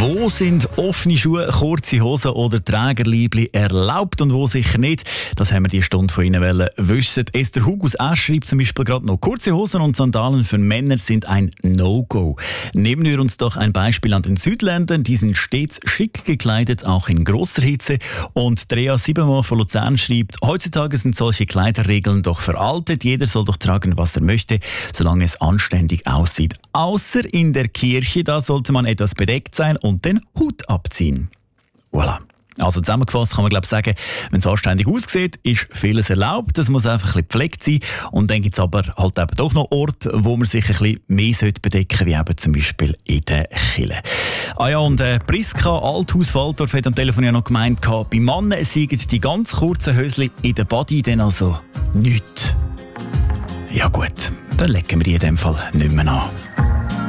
Wo sind offene Schuhe, kurze Hosen oder Trägerliebli erlaubt und wo sicher nicht? Das haben wir die Stunde von Ihnen wissen. Esther Hug aus Asch schreibt zum Beispiel gerade noch: Kurze Hosen und Sandalen für Männer sind ein No-Go. Nehmen wir uns doch ein Beispiel an den Südländern. Die sind stets schick gekleidet, auch in grosser Hitze. Und Drea Siebenmann von Luzern schreibt: Heutzutage sind solche Kleiderregeln doch veraltet. Jeder soll doch tragen, was er möchte, solange es anständig aussieht. Außer in der Kirche, da sollte man etwas bedeckt sein und den Hut abziehen. Voilà. Also zusammengefasst kann man sagen, wenn es anständig aussieht, ist vieles erlaubt. Es muss einfach ein bisschen gepflegt sein. Und dann gibt es aber halt eben doch noch Orte, wo man sich ein bisschen mehr bedecken sollte, wie eben zum Beispiel in der Kirche. Ah ja, und Priska Althaus-Waldorf hat am Telefon ja noch gemeint, bei Männern seien die ganz kurzen Höschen in der Body dann also nichts. Ja gut, dann legen wir die in dem Fall nicht mehr an.